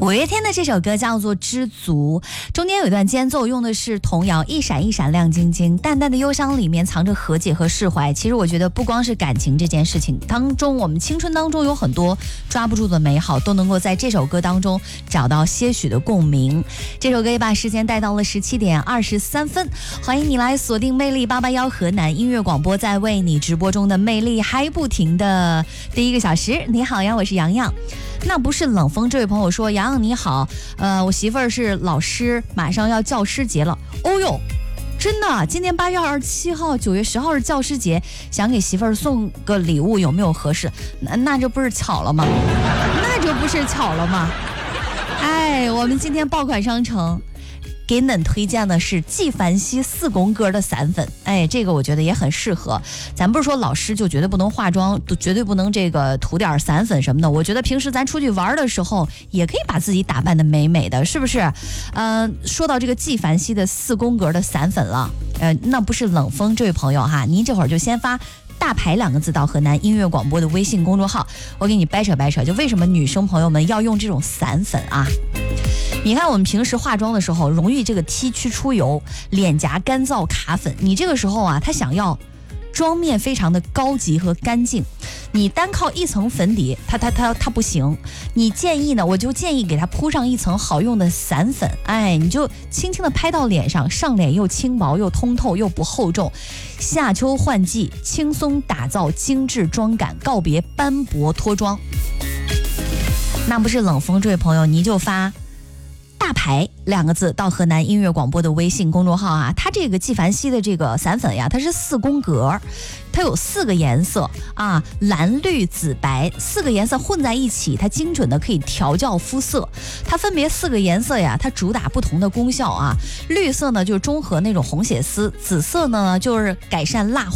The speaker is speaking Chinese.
五月天的这首歌叫做《知足》，中间有一段间奏用的是童谣，一闪一闪亮晶晶，淡淡的忧伤里面藏着和解和释怀。其实我觉得不光是感情这件事情当中，我们青春当中有很多抓不住的美好，都能够在这首歌当中找到些许的共鸣。这首歌也把时间带到了17点23分，欢迎你来锁定魅力881河南音乐广播，在为你直播中的魅力嗨不停的第一个小时。你好呀，我是洋洋。那不是冷风，这位朋友说，洋洋你好，我媳妇儿是老师，马上要教师节了。哦哟，真的，今年8月27号、9月10号是教师节，想给媳妇儿送个礼物，有没有合适？那这不是巧了吗？那这不是巧了吗？哎，我们今天爆款商城给恁推荐的是纪梵希4宫格的散粉，哎，这个我觉得也很适合。咱不是说老师就绝对不能化妆，绝对不能这个涂点散粉什么的。我觉得平时咱出去玩的时候，也可以把自己打扮得美美的，是不是？说到这个纪梵希的4宫格的散粉了，那不是冷风这位朋友哈，您这会儿就先发大牌2个字到河南音乐广播的微信公众号，我给你掰扯掰扯，就为什么女生朋友们要用这种散粉啊？你看我们平时化妆的时候容易这个 T 区出油，脸颊干燥卡粉，你这个时候啊，他想要妆面非常的高级和干净，你单靠一层粉底它不行，你建议呢，我就建议给它铺上一层好用的散粉，哎，你就轻轻的拍到脸上，上脸又轻薄又通透又不厚重，夏秋换季轻松打造精致妆感，告别斑驳脱妆。那不是冷风这位朋友，你就发大牌2个字到河南音乐广播的微信公众号啊，它这个纪梵希的这个散粉呀，它是4宫格，它有4个颜色啊，蓝绿紫白4个颜色混在一起，它精准的可以调教肤色。它分别4个颜色呀，它主打不同的功效啊。绿色呢就是中和那种红血丝，紫色呢就是改善蜡